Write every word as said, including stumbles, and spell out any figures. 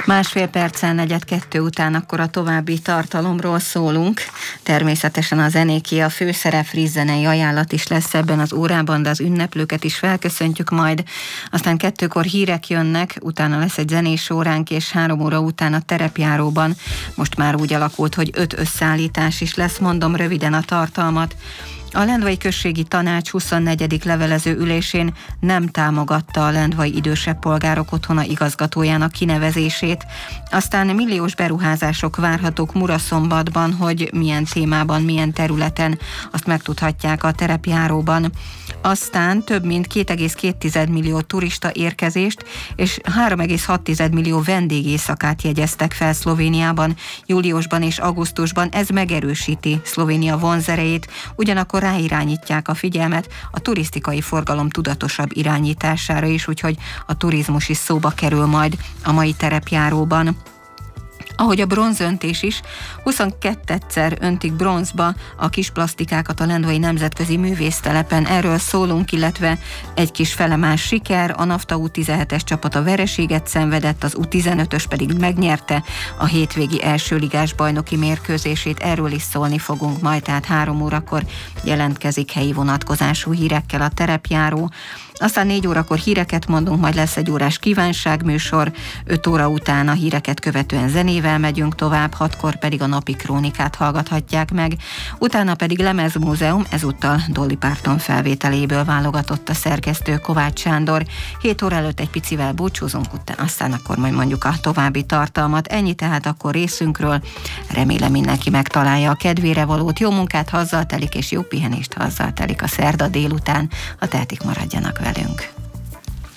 Másfél perccel negyed kettő után akkor a további tartalomról szólunk. Természetesen a zenéké a főszerep, friss zenei ajánlat is lesz ebben az órában, de az ünneplőket is felköszöntjük majd. Aztán kettőkor hírek jönnek, utána lesz egy zenés óránk, és három óra után a terepjáróban. Most már úgy alakult, hogy öt összeállítás is lesz, mondom röviden a tartalmat. A Lendvai Községi Tanács huszonnegyedik levelező ülésén nem támogatta a lendvai idősebb polgárok otthona igazgatójának kinevezését. Aztán milliós beruházások várhatók Muraszombatban, hogy milyen témában, milyen területen, azt megtudhatják a terepjáróban. Aztán több mint két egész két millió turista érkezést és három egész hat millió vendégészakát jegyeztek fel Szlovéniában júliusban és augusztusban. Ez megerősíti Szlovénia vonzerejét, ugyanakkor ráirányítják a figyelmet a turisztikai forgalom tudatosabb irányítására is, úgyhogy a turizmus is szóba kerül majd a mai terepjáróban. Ahogy a bronzöntés is, huszonkettőszer öntik bronzba a kis plastikákat a Lendvai Nemzetközi Művésztelepen. Erről szólunk, illetve egy kis felemás siker, a NAFTA U tizenhetes csapata vereséget szenvedett, az U tizenötös pedig megnyerte a hétvégi elsőligás bajnoki mérkőzését. Erről is szólni fogunk majd, tehát három órakor jelentkezik helyi vonatkozású hírekkel a terepjáró. Aztán négy órakor híreket mondunk, majd lesz egy órás kívánságműsor, öt óra után a híreket követően zenével megyünk tovább, hatkor pedig a napi krónikát hallgathatják meg, utána pedig lemezmúzeum, ezúttal Dolly Parton felvételéből válogatott a szerkesztő Kovács Sándor. hét óra előtt egy picivel búcsúzunk, után aztán akkor majd mondjuk a további tartalmat. Ennyi tehát akkor részünkről, remélem mindenki megtalálja a kedvére valót, jó munkát, ha azzal telik, és jó pihenést, ha azzal telik a szerda délután, ha tehetik, maradjanak velünk.